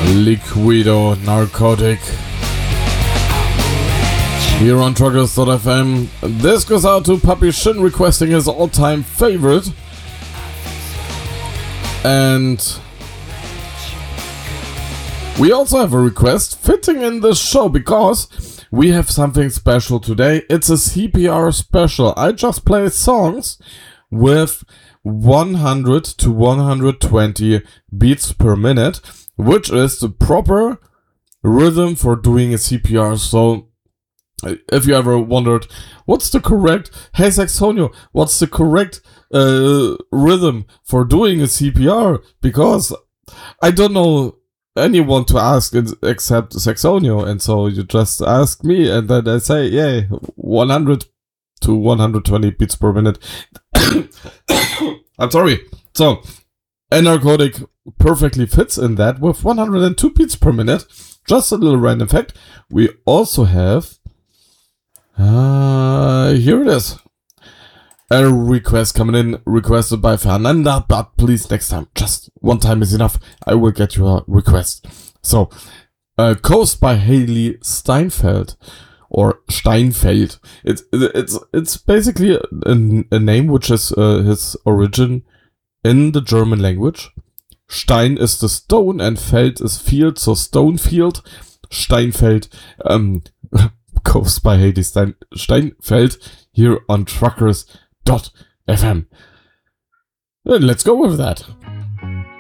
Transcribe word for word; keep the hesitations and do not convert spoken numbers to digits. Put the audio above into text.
Liquido Narcotic here on Truckers dot f m. This goes out to Puppy Shin requesting his all-time favorite. And we also have a request fitting in this show because we have something special today. It's a C P R special. I just play songs with one hundred to one hundred twenty beats per minute, which is the proper rhythm for doing a C P R. So if you ever wondered, what's the correct, hey Saxonio, what's the correct uh, rhythm for doing a C P R? Because I don't know anyone to ask except Saxonio, and so you just ask me, and then I say, yeah, one hundred to one hundred twenty beats per minute. I'm sorry. So, a narcotic perfectly fits in that with one hundred two beats per minute. Just a little random fact. We also have Uh, here it is. A request coming in, requested by Fernanda, but please next time, just one time is enough. I will get your request. So, uh, Coast by Haley Steinfeld, or Steinfeld. It's, it's, it's basically a, a name which is uh, his origin in the German language. Stein is the stone and Feld is field, so stone field. Steinfeld, um, Coast by Haley Stein- Steinfeld here on Truckers dot f m. Let's go with that.